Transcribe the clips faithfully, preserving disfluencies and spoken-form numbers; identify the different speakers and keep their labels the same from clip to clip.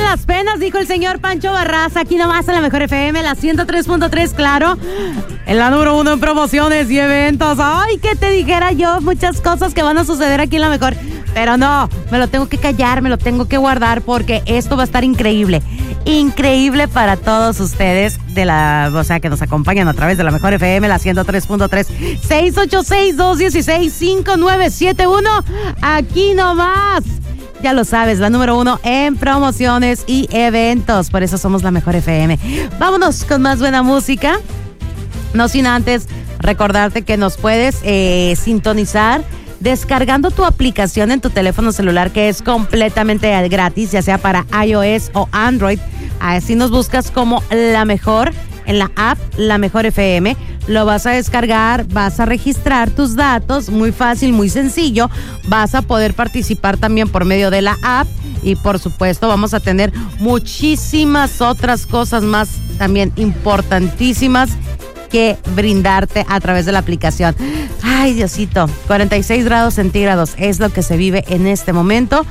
Speaker 1: las penas, dijo el señor Pancho Barraza. Aquí nomás en la Mejor F M, la ciento tres punto tres, claro. En la número uno en promociones y eventos. Ay, que te dijera yo muchas cosas que van a suceder aquí en la Mejor. Pero no, me lo tengo que callar, me lo tengo que guardar porque esto va a estar increíble. Increíble para todos ustedes de la, o sea, que nos acompañan a través de la Mejor F M, la ciento tres punto tres. seis ocho seis, dos uno seis, cinco nueve siete uno. Aquí nomás. Ya lo sabes, la número uno en promociones y eventos. Por eso somos la Mejor F M. Vámonos con más buena música. No sin antes recordarte que nos puedes eh, sintonizar descargando tu aplicación en tu teléfono celular, que es completamente gratis, ya sea para iOS o Android. Así nos buscas como La Mejor en la app La Mejor F M. Lo vas a descargar, vas a registrar tus datos, muy fácil, muy sencillo. Vas a poder participar también por medio de la app y por supuesto vamos a tener muchísimas otras cosas más también importantísimas que brindarte a través de la aplicación. Ay, Diosito, cuarenta y seis grados centígrados es lo que se vive en este momento.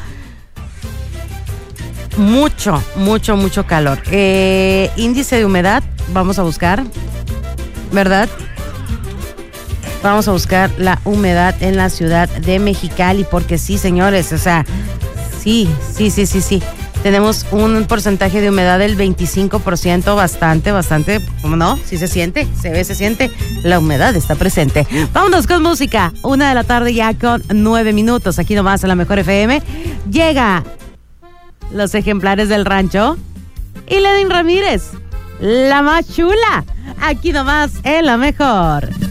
Speaker 1: Mucho, mucho, mucho calor. Eh, índice de humedad, vamos a buscar, ¿verdad? Vamos a buscar la humedad en la ciudad de Mexicali, porque sí, señores, o sea, sí, sí, sí, sí, sí. Tenemos un porcentaje de humedad del veinticinco por ciento, bastante, bastante, ¿cómo no? Sí se siente, se ve, se siente, la humedad está presente. Vámonos con música, una de la tarde ya con nueve minutos, aquí nomás en la Mejor F M. Llega Los Ejemplares del Rancho y Ledin Ramírez, la más chula, aquí nomás en la Mejor.